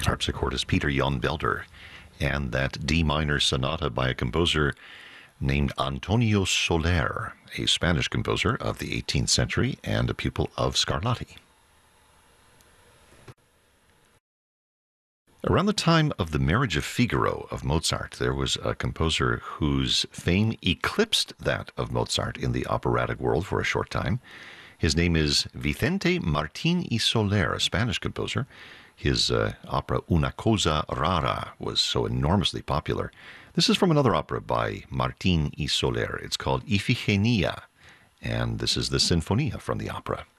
harpsichord is Peter Jan Belder, and that D minor sonata by a composer named Antonio Soler, a Spanish composer of the 18th century and a pupil of Scarlatti. Around the time of The Marriage of Figaro of Mozart, there was a composer whose fame eclipsed that of Mozart in the operatic world for a short time. His name is Vicente Martín y Soler, a Spanish composer. His opera Una Cosa Rara was so enormously popular. This is from another opera by Martín y Soler. It's called Ifigenia, and this is the Sinfonia from the opera.